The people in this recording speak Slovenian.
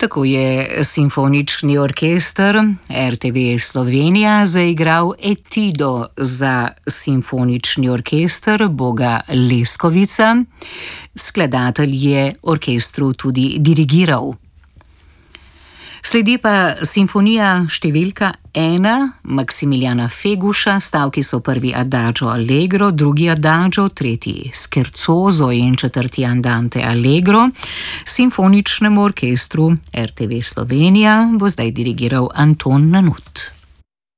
Tako je simfonični orkester RTV Slovenija zaigral etido za simfonični orkester Boga Leskovica. Skladatelj je orkestru tudi dirigiral. Sledi pa simfonija številka 1 Maksimiljana Feguša, stavki so prvi adagio allegro, drugi adagio, tretji scherzoso in četrti andante allegro. Simfoničnemu orkestru RTV Slovenija bo zdaj dirigiral Anton Nanut.